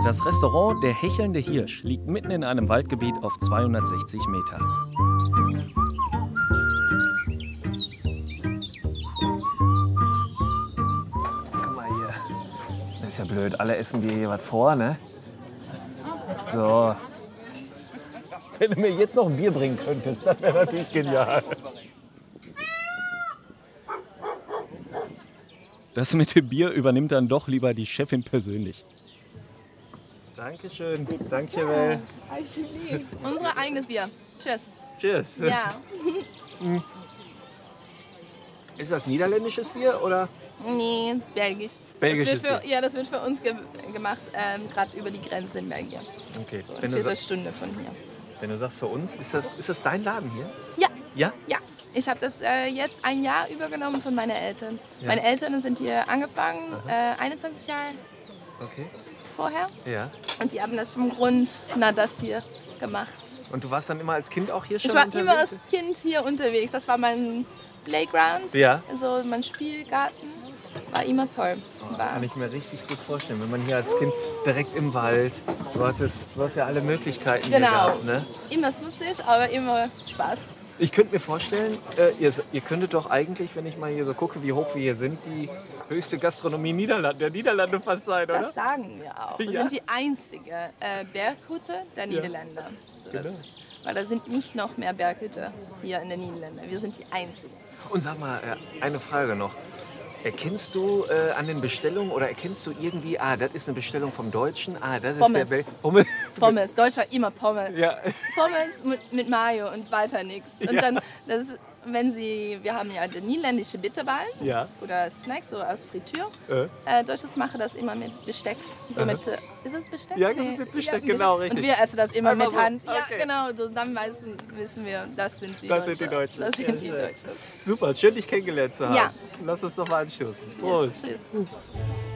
Das Restaurant Der Hechelnde Hirsch liegt mitten in einem Waldgebiet auf 260 Metern. Guck mal hier. Das ist ja blöd. Alle essen dir hier was vor, ne? So. Wenn du mir jetzt noch ein Bier bringen könntest, das wäre natürlich genial. Das mit dem Bier übernimmt dann doch lieber die Chefin persönlich. Dankeschön. Danke, Well. Unser eigenes Bier. Cheers. Cheers. Ja. Ist das niederländisches Bier oder? Nee, es ist belgisch. Belgisches das wird für uns gemacht, gerade über die Grenze in Belgien. Okay. So eine Viertelstunde von hier. Wenn du sagst für uns, ist das dein Laden hier? Ja. Ja? Ja. Ich habe das jetzt ein Jahr übergenommen von meinen Eltern. Ja. Meine Eltern sind hier angefangen, 21 Jahre Okay. vorher. Ja. Und die haben das vom Grund das hier gemacht. Und du warst dann immer als Kind auch hier schon Ich war unterwegs? immer als Kind hier unterwegs. Das war mein Playground, Ja. also mein Spielgarten. War immer toll. Kann ich mir richtig gut vorstellen, wenn man hier als Kind direkt im Wald, du hast ja alle Möglichkeiten hier Genau. gehabt, ne? Immer smutzig, aber immer Spaß. Ich könnte mir vorstellen, ihr könntet doch eigentlich, wenn ich mal hier so gucke, wie hoch wir hier sind, die höchste Gastronomie der Niederlande fast sein, oder? Das sagen wir auch. Wir Ja. sind die einzige Berghütte der Niederländer. So weil da sind nicht noch mehr Berghütte hier in den Niederlanden. Wir sind die einzigen. Und sag mal, eine Frage noch. Erkennst du an den Bestellungen oder erkennst du irgendwie, das ist eine Bestellung vom Deutschen, das ist Pommes. der Pommes? Pommes, Deutscher immer Pommes. Ja. Pommes mit Mayo und weiter nichts. Und dann, wir haben ja den niederländischen Bitterballen Ja. oder Snacks, so aus Fritüre. Deutsches machen das immer mit Besteck. So mit, ist es Besteck? Ja, mit Besteck, genau, richtig. Und wir essen das immer Einfach mit so, Hand. okay. Ja, genau. So, dann wissen wir, das sind die Das Deutschen. sind die Deutschen. Das sind die Ja, schön. Deutschen. Super, schön dich kennengelernt zu haben. Ja. Lass uns doch mal anstoßen. Prost. Yes, tschüss.